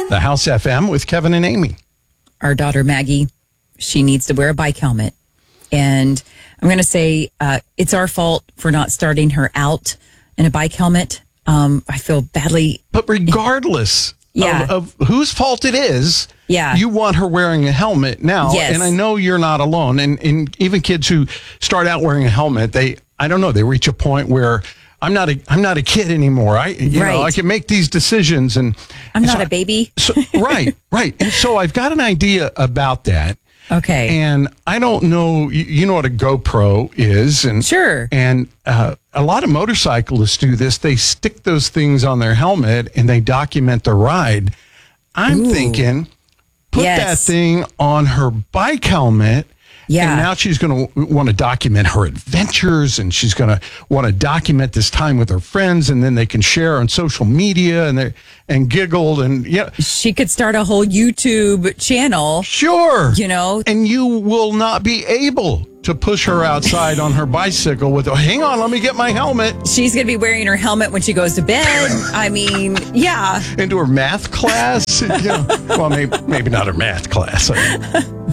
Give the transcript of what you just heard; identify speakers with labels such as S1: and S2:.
S1: The House FM with Kevin and Amy.
S2: Our daughter, Maggie, she needs to wear a bike helmet. And I'm going to say it's our fault for not starting her out in a bike helmet. I feel badly.
S1: But regardless of whose fault it is, you want her wearing a helmet now.
S2: Yes.
S1: And I know you're not alone. And even kids who start out wearing a helmet, they reach a point where I'm not a kid anymore. I can make these decisions, and
S2: I'm not a baby.
S1: Right. And so I've got an idea about that.
S2: Okay.
S1: And I don't know, you know what a GoPro is. And
S2: sure.
S1: And a lot of motorcyclists do this. They stick those things on their helmet and they document the ride. I'm thinking, put that thing on her bike helmet. Yeah. And now she's going to want to document her adventures, and she's going to want to document this time with her friends, and then they can share on social media and giggle. And
S2: she could start a whole YouTube channel.
S1: Sure. And you will not be able to push her outside on her bicycle with, hang on, let me get my helmet.
S2: She's going to be wearing her helmet when she goes to bed. I mean, yeah.
S1: Into her math class. Well, maybe not her math class.